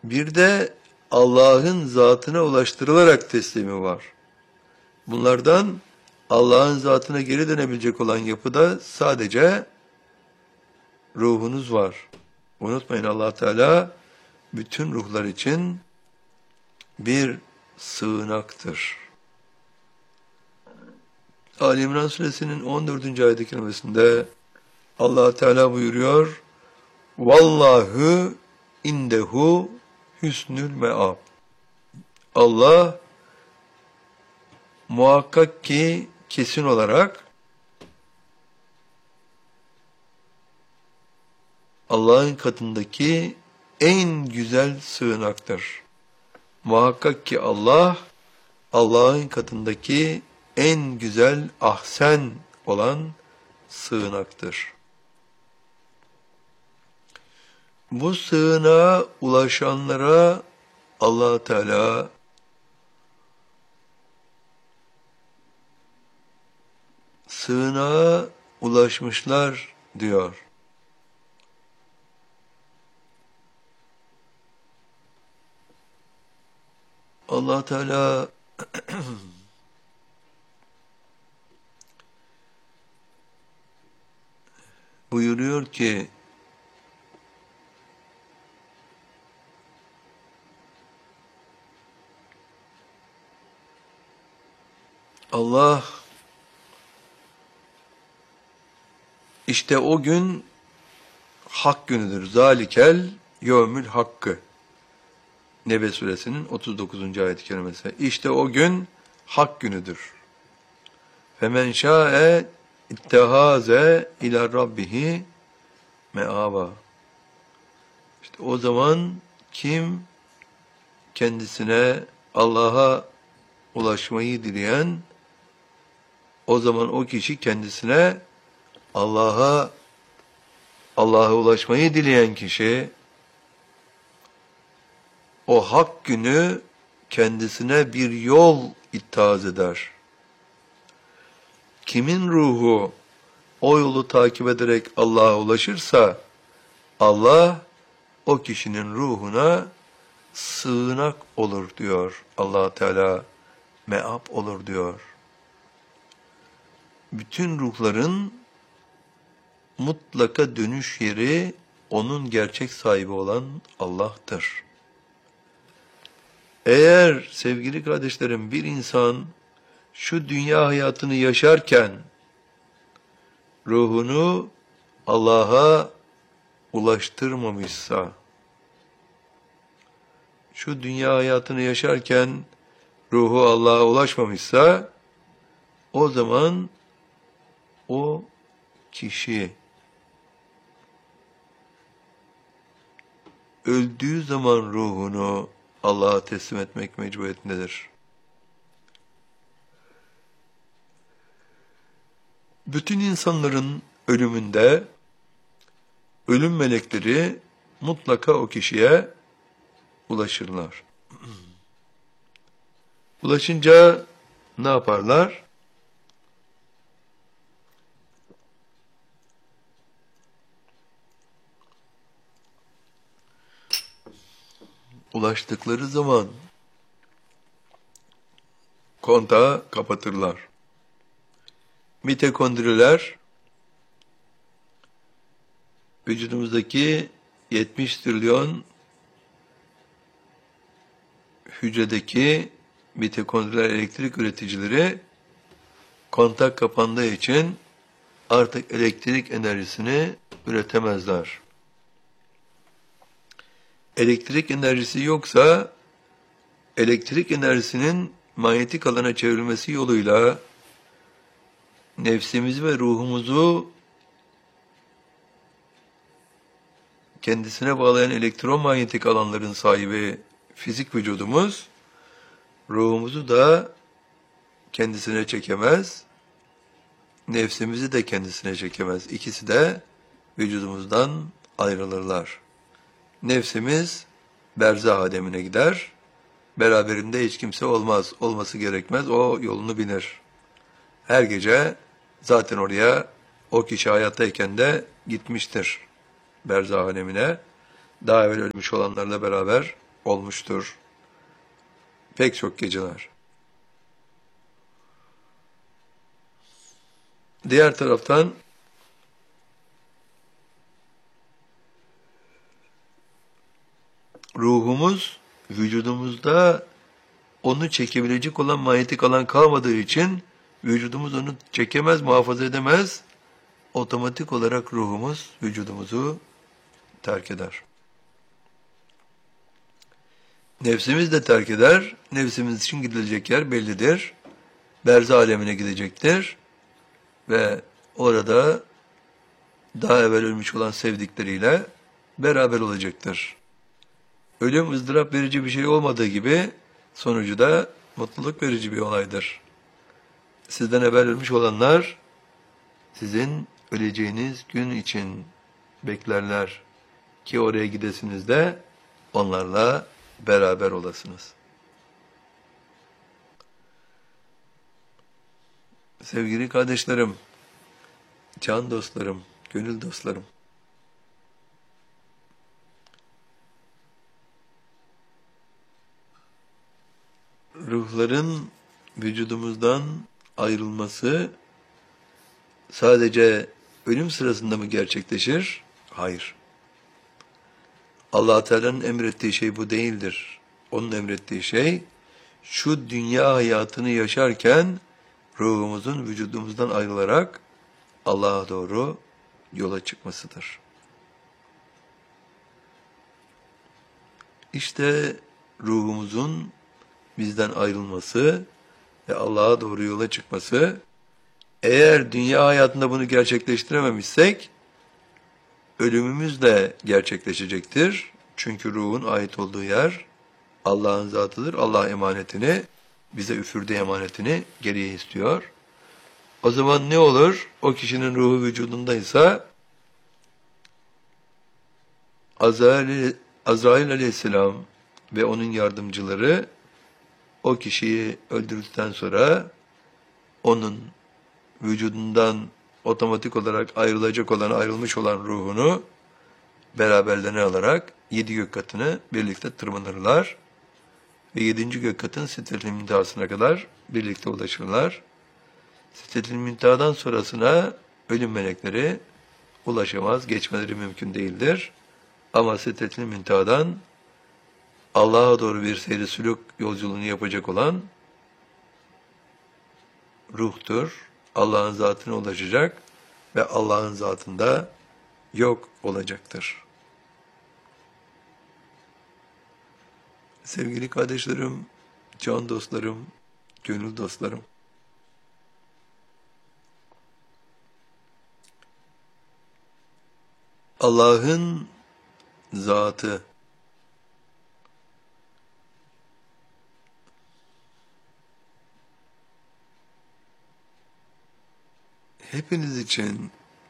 Bir de Allah'ın zatına ulaştırılarak teslimi var. Bunlardan Allah'ın zatına geri dönebilecek olan yapıda sadece ruhunuz var. Unutmayın, Allah Teala bütün ruhlar için bir sığınaktır. Ali İmran suresinin 14. ayet-i kerimesinde Allah Teala buyuruyor: Vallahu indehu hüsnül meab. Allah muhakkak ki kesin olarak Allah'ın katındaki en güzel sığınaktır. Muhakkak ki Allah, Allah'ın katındaki en güzel ahsen olan sığınaktır. Bu sığınağa ulaşanlara Allah Teala sığınağa ulaşmışlar diyor. Allah Teala buyuruyor ki Allah işte o gün hak günüdür. Zalikel yevmül hakkı. Nebe suresinin 39. ayet-i kerimesi. İşte o gün hak günüdür. Femen şa'e ittehaze ila rabbihi me'aba. İşte o zaman kim kendisine Allah'a ulaşmayı dileyen, o zaman o kişi kendisine Allah'a ulaşmayı dileyen kişi o hak günü kendisine bir yol ittihaz eder. Kimin ruhu o yolu takip ederek Allah'a ulaşırsa Allah o kişinin ruhuna sığınak olur diyor Allah Teala, meab olur diyor. Bütün ruhların mutlaka dönüş yeri onun gerçek sahibi olan Allah'tır. Eğer sevgili kardeşlerim bir insan şu dünya hayatını yaşarken ruhunu Allah'a ulaştırmamışsa, şu dünya hayatını yaşarken ruhu Allah'a ulaşmamışsa, o zaman o kişi öldüğü zaman ruhunu Allah'a teslim etmek mecburiyetindedir. Bütün insanların ölümünde ölüm melekleri mutlaka o kişiye ulaşırlar. Ulaşınca ne yaparlar? Ulaştıkları zaman kontağı kapatırlar. Mitokondriler vücudumuzdaki 70 trilyon hücredeki mitokondriler elektrik üreticileri kontak kapandığı için artık elektrik enerjisini üretemezler. Elektrik enerjisi yoksa elektrik enerjisinin manyetik alana çevrilmesi yoluyla nefsimizi ve ruhumuzu kendisine bağlayan elektromanyetik alanların sahibi fizik vücudumuz, ruhumuzu da kendisine çekemez, nefsimizi de kendisine çekemez. İkisi de vücudumuzdan ayrılırlar. Nefsimiz berzah alemine gider, beraberinde hiç kimse olmaz, olması gerekmez, o yolunu bilir. Her gece zaten oraya o kişi hayattayken de gitmiştir berzah alemine. Daha evvel ölmüş olanlarla beraber olmuştur. Pek çok geceler. Diğer taraftan ruhumuz vücudumuzda onu çekebilecek olan manyetik alan kalmadığı için vücudumuz onu çekemez, muhafaza edemez. Otomatik olarak ruhumuz vücudumuzu terk eder. Nefsimiz de terk eder. Nefsimiz için gidilecek yer bellidir. Berzah alemine gidecektir. Ve orada daha evvel ölmüş olan sevdikleriyle beraber olacaktır. Ölüm ızdırap verici bir şey olmadığı gibi sonucu da mutluluk verici bir olaydır. Sizden evvel ölmüş olanlar sizin öleceğiniz gün için beklerler ki oraya gidesiniz de onlarla beraber olasınız. Sevgili kardeşlerim, can dostlarım, gönül dostlarım, ruhların vücudumuzdan ayrılması sadece ölüm sırasında mı gerçekleşir? Hayır. Allah Teala'nın emrettiği şey bu değildir. Onun emrettiği şey şu dünya hayatını yaşarken ruhumuzun vücudumuzdan ayrılarak Allah'a doğru yola çıkmasıdır. İşte ruhumuzun bizden ayrılması ve Allah'a doğru yola çıkması, eğer dünya hayatında bunu gerçekleştirememişsek, ölümümüz de gerçekleşecektir. Çünkü ruhun ait olduğu yer Allah'ın zatıdır. Allah emanetini, bize üfürdüğü emanetini geriye istiyor. O zaman ne olur? O kişinin ruhu vücudundaysa, Azrail aleyhisselam ve onun yardımcıları o kişiyi öldürdükten sonra onun vücudundan otomatik olarak ayrılmış olan ruhunu beraberlerine alarak 7 gök katını birlikte tırmanırlar ve 7. gök katın Sidret-i Müntehası'na kadar birlikte ulaşırlar. Sidret-i Münteha'dan sonrasına ölüm melekleri ulaşamaz, geçmeleri mümkün değildir. Ama Sidret-i Münteha'dan Allah'a doğru bir seyri sülük yolculuğunu yapacak olan ruhtur. Allah'ın zatına ulaşacak ve Allah'ın zatında yok olacaktır. Sevgili kardeşlerim, can dostlarım, gönül dostlarım, Allah'ın zatı hepiniz için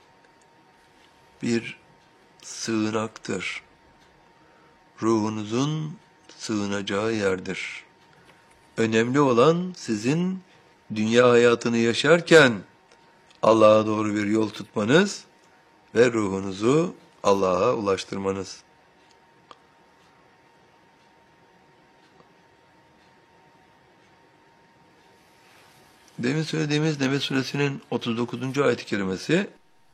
bir sığınaktır. Ruhunuzun sığınacağı yerdir. Önemli olan sizin dünya hayatını yaşarken Allah'a doğru bir yol tutmanız ve ruhunuzu Allah'a ulaştırmanız. Demin söylediğimiz Nebe Suresinin 39. ayet-i kerimesi,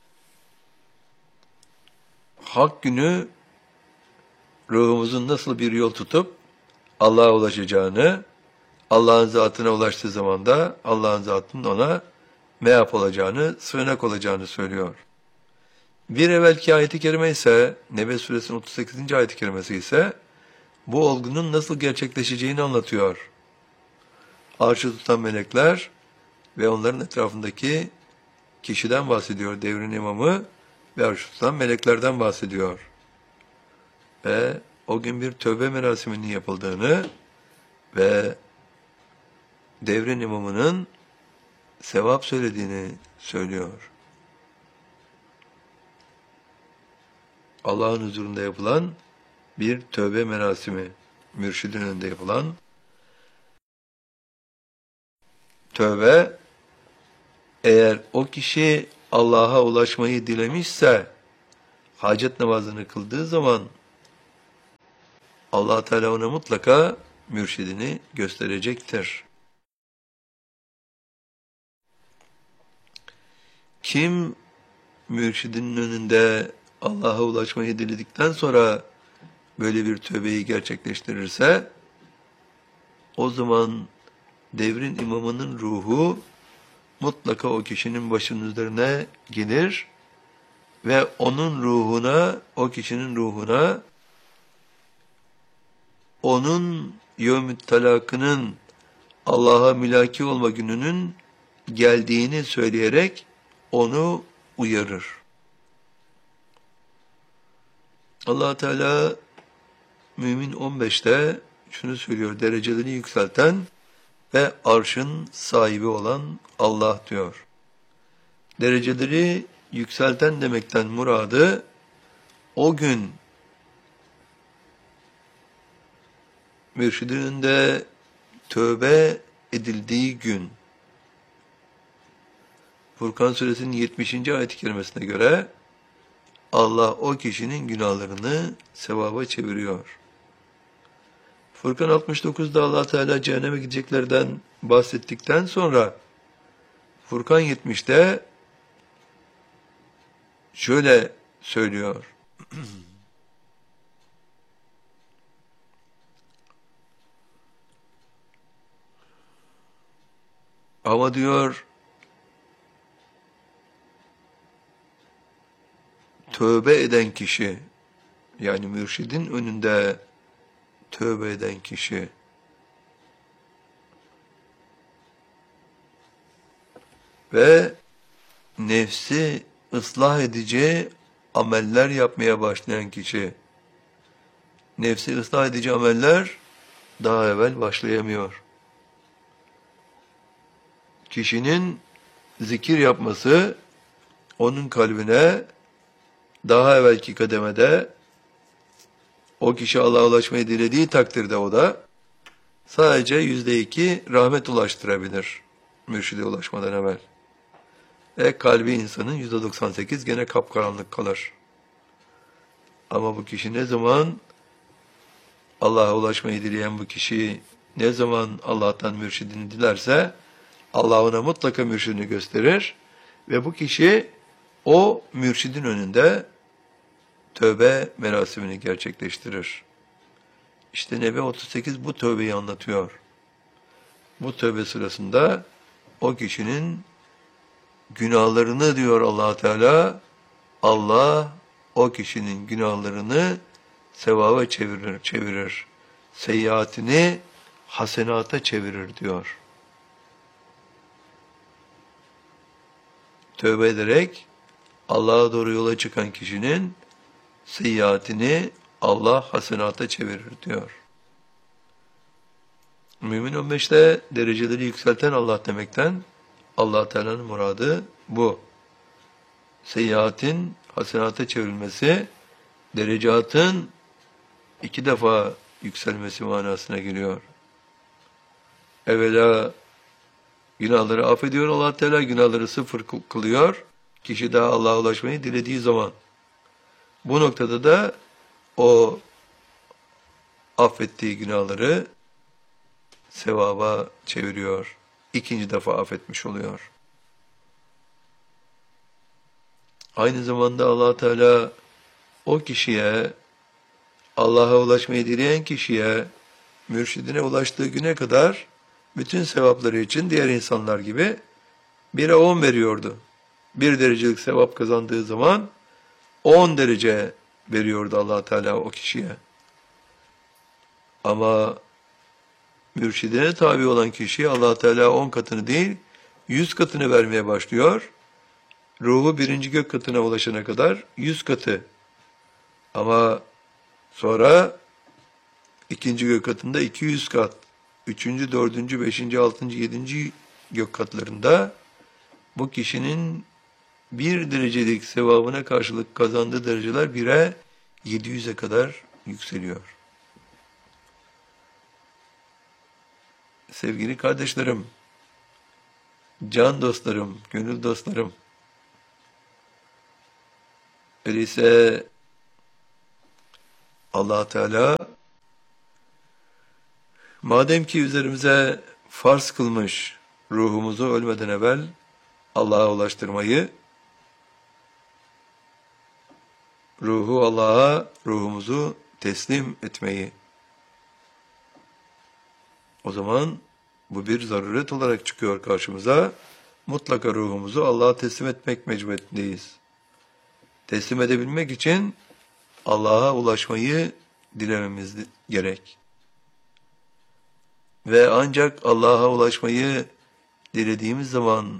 Hak günü ruhumuzun nasıl bir yol tutup Allah'a ulaşacağını, Allah'ın zatına ulaştığı zaman da Allah'ın zatının ona meap olacağını, sığınak olacağını söylüyor. Bir evvelki ayet-i kerime ise, Nebe Suresinin 38. ayet-i kerimesi ise, bu olgunun nasıl gerçekleşeceğini anlatıyor. Arşı tutan melekler ve onların etrafındaki kişiden bahsediyor. Devrin imamı ve arşı tutan meleklerden bahsediyor. Ve o gün bir tövbe merasiminin yapıldığını ve devrin imamının sevap söylediğini söylüyor. Allah'ın huzurunda yapılan bir tövbe merasimi, mürşidin önünde yapılan tövbe, eğer o kişi Allah'a ulaşmayı dilemişse, hacet namazını kıldığı zaman Allah Teala ona mutlaka mürşidini gösterecektir. Kim mürşidinin önünde Allah'a ulaşmayı diledikten sonra böyle bir tövbeyi gerçekleştirirse, o zaman devrin imamının ruhu mutlaka o kişinin başının üzerine gelir ve onun ruhuna, o kişinin ruhuna, onun yevm-i talakının, Allah'a mülaki olma gününün geldiğini söyleyerek onu uyarır. Allah Teala Mümin 15'te şunu söylüyor: derecelerini yükselten ve arşın sahibi olan Allah diyor. Dereceleri yükselten demekten muradı, o gün mürşidin önünde tövbe edildiği gün, Furkan suresinin 70. ayet-i kerimesine göre Allah o kişinin günahlarını sevaba çeviriyor. Furkan 69'da Allah Teala cehenneme gideceklerden bahsettikten sonra Furkan 70'te şöyle söylüyor: ama diyor, tövbe eden kişi, yani mürşidin önünde tövbe eden kişi, ve nefsi ıslah edici ameller yapmaya başlayan kişi, nefsi ıslah edici ameller daha evvel başlayamıyor. Kişinin zikir yapması onun kalbine daha evvelki kademede, o kişi Allah'a ulaşmayı dilediği takdirde, o da sadece %2 rahmet ulaştırabilir mürşide ulaşmadan evvel. Kalbi insanın %98 gene kapkaranlık kalır. Ama bu kişi ne zaman Allah'a ulaşmayı dileyen bu kişi ne zaman Allah'tan mürşidini dilerse, Allah ona mutlaka mürşidini gösterir ve bu kişi o mürşidin önünde tövbe merasimini gerçekleştirir. İşte Nebe 38 bu tövbeyi anlatıyor. Bu tövbe sırasında o kişinin günahlarını, diyor Allah Teala, Allah o kişinin günahlarını sevaba çevirir. Seyyiatini hasenata çevirir diyor. Tövbe ederek Allah'a doğru yola çıkan kişinin seyyiatini Allah hasenata çevirir diyor. Mümin 15'te dereceleri yükselten Allah demekten Allah Teala'nın muradı bu. Seyyiatin hasenata çevrilmesi, derecatın 2 defa yükselmesi manasına geliyor. Evvela günahları affediyor Allah Teala, günahları sıfır kılıyor. Kişi daha Allah'a ulaşmayı dilediği zaman. Bu noktada da o affettiği günahları sevaba çeviriyor. 2. defa affetmiş oluyor. Aynı zamanda Allah Teala o kişiye, Allah'a ulaşmayı dileyen kişiye, mürşidine ulaştığı güne kadar bütün sevapları için diğer insanlar gibi 1'e 10 veriyordu. 1 derecelik sevap kazandığı zaman 10 derece veriyordu Allah Teala o kişiye. Ama mürşidine tabi olan kişiye Allah Teala 10 katını değil, 100 katını vermeye başlıyor. Ruhu 1. gök katına ulaşana kadar 100 katı. Ama sonra 2. gök katında 200 kat, 3., 4., 5., 6., 7. gök katlarında bu kişinin 1 derecelik sevabına karşılık kazandığı dereceler 1'e 700'e kadar yükseliyor. Sevgili kardeşlerim, can dostlarım, gönül dostlarım, öyleyse Allah Teala Madem ki üzerimize farz kılmış ruhumuzu ölmeden evvel Allah'a ulaştırmayı, ruhu Allah'a, ruhumuzu teslim etmeyi, o zaman bu bir zaruret olarak çıkıyor karşımıza. Mutlaka ruhumuzu Allah'a teslim etmek mecburiyetindeyiz. Teslim edebilmek için Allah'a ulaşmayı dilememiz gerek. Ve ancak Allah'a ulaşmayı dilediğimiz zaman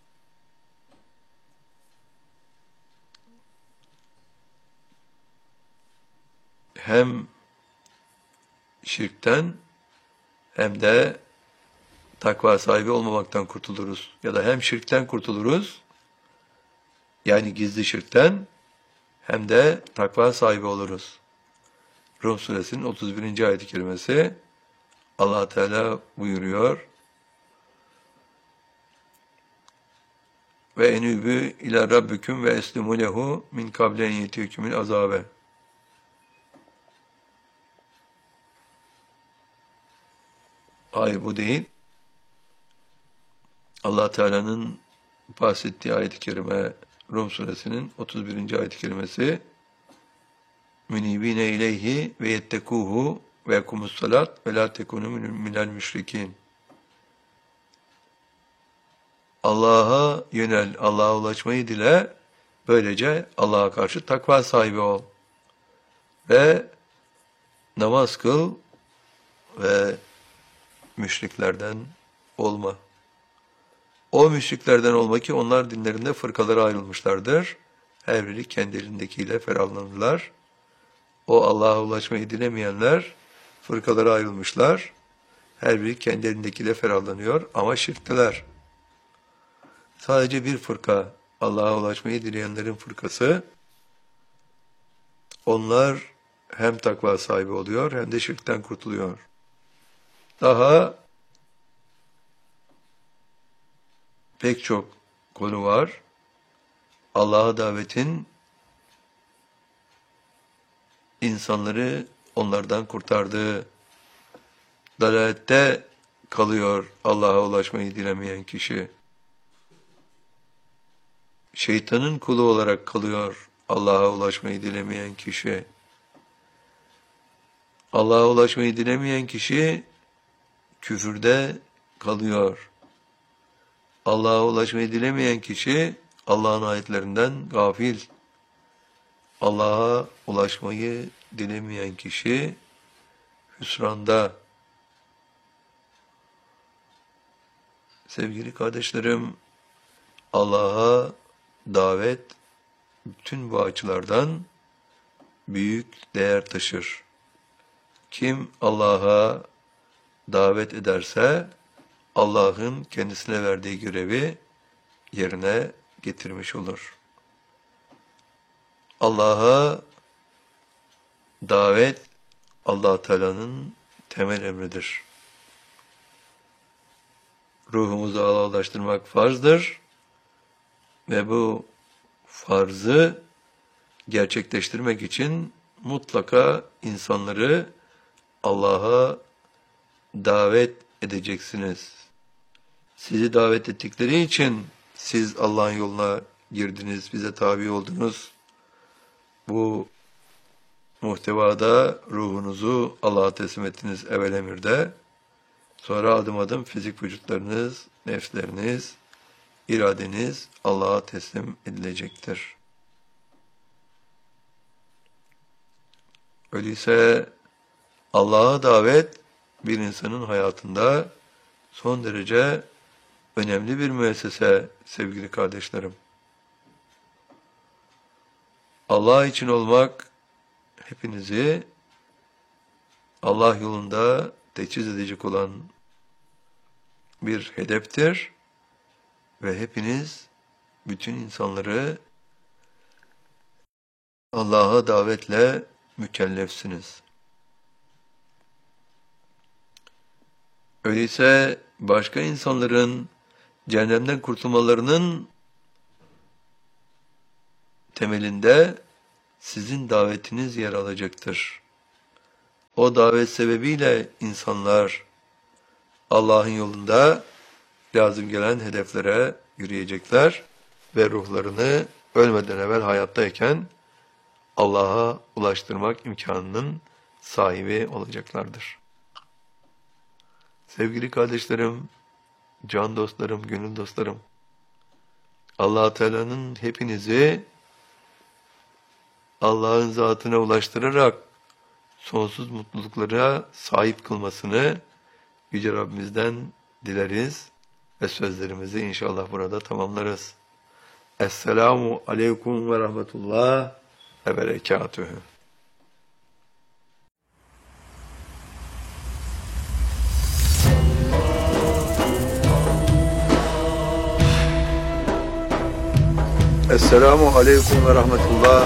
hem şirkten hem de takva sahibi olmamaktan kurtuluruz. Ya da hem şirkten kurtuluruz, yani gizli şirkten, hem de takva sahibi oluruz. Rum suresinin 31. ayet-i kerimesi Allah Teala buyuruyor. Ve enübü ila rabbiküm ve eslimu lehu min kable en yetiyekümül azabe. Hayır, bu değil. Allah Teala'nın bahsettiği ayet-i kerime Rum suresinin 31. ayet-i kerimesi münibine ileyhi ve yettekuhu ve yekumussalat ve la tekunu minel müşrikin. Allah'a yönel, Allah'a ulaşmayı dile, böylece Allah'a karşı takva sahibi ol. Ve namaz kıl ve müşriklerden olma. O müşriklerden olma ki onlar dinlerinde fırkalara ayrılmışlardır. Her biri kendi elindekiyle ferahlanırlar. O Allah'a ulaşmayı dilemeyenler fırkalara ayrılmışlar. Her biri kendi elindekiyle ferahlanıyor ama şirkteler. Sadece bir fırka, Allah'a ulaşmayı dileyenlerin fırkası. Onlar hem takva sahibi oluyor hem de şirkten kurtuluyor. Daha pek çok konu var. Allah'a davetin insanları onlardan kurtardığı, dalalette kalıyor Allah'a ulaşmayı dilemeyen kişi. Şeytanın kulu olarak kalıyor Allah'a ulaşmayı dilemeyen kişi. Allah'a ulaşmayı dilemeyen kişi küfürde kalıyor. Allah'a ulaşmayı dilemeyen kişi Allah'ın ayetlerinden gafil. Allah'a ulaşmayı dilemeyen kişi hüsranda. Sevgili kardeşlerim, Allah'a davet bütün bu açılardan büyük değer taşır. Kim Allah'a davet ederse Allah'ın kendisine verdiği görevi yerine getirmiş olur. Allah'a davet Allah Teala'nın temel emridir. Ruhumuzu Allah'a ulaştırmak farzdır ve bu farzı gerçekleştirmek için mutlaka insanları Allah'a davet edeceksiniz. Sizi davet ettikleri için siz Allah'ın yoluna girdiniz, bize tabi oldunuz. Bu muhtevada ruhunuzu Allah'a teslim ettiniz evvel emirde. Sonra adım adım fizik vücutlarınız, nefsleriniz, iradeniz Allah'a teslim edilecektir. Öyleyse Allah'a davet bir insanın hayatında son derece önemli bir müessese sevgili kardeşlerim. Allah için olmak hepinizi Allah yolunda teçhiz edecek olan bir hedeftir ve hepiniz bütün insanları Allah'a davetle mükellefsiniz. Öyleyse başka insanların cehennemden kurtulmalarının temelinde sizin davetiniz yer alacaktır. O davet sebebiyle insanlar Allah'ın yolunda lazım gelen hedeflere yürüyecekler ve ruhlarını ölmeden evvel hayattayken Allah'a ulaştırmak imkanının sahibi olacaklardır. Sevgili kardeşlerim, can dostlarım, gönül dostlarım, Allah Teala'nın hepinizi Allah'ın zatına ulaştırarak sonsuz mutluluklara sahip kılmasını Yüce Rabbimizden dileriz ve sözlerimizi inşallah burada tamamlarız. Esselamu aleyküm ve rahmetullah ve berekatühü. Esselamu aleyküm ve rahmetullah